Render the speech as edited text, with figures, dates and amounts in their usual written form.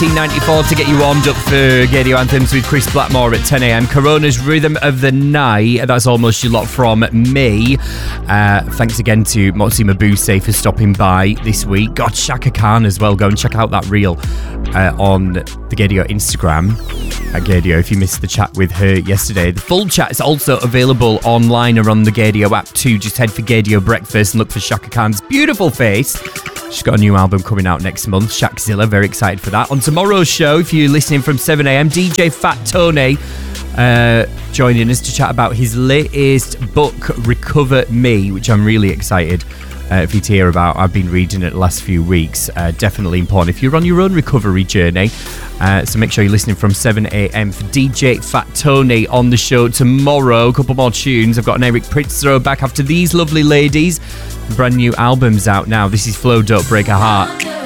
1994 to get you warmed up for Gaydio Anthems with Chris Blackmore at 10 a.m. Corona's Rhythm of the Night. That's almost your lot from me. Thanks again to Motsi Mabuse for stopping by this week. God, Shaka Khan as well. Go and check out that reel on the Gaydio Instagram at Gaydio if you missed the chat with her yesterday. The full chat is also available online or on the Gaydio app too. Just head for Gaydio Breakfast and look for Shaka Khan's beautiful face. She's got a new album coming out next month, Shakzilla. Very excited for that. On tomorrow's show, if you're listening from 7 a.m, DJ Fat Tony joining us to chat about his latest book, Recover Me, which I'm really excited for you to hear about. I've been reading it the last few weeks. Definitely important if you're on your own recovery journey. So make sure you're listening from 7 a.m. for DJ Fat Tony on the show tomorrow. A couple more tunes. I've got an Eric Prydz throwback after these lovely ladies. Brand new albums out now. This is Flowed Up, Break a Heart.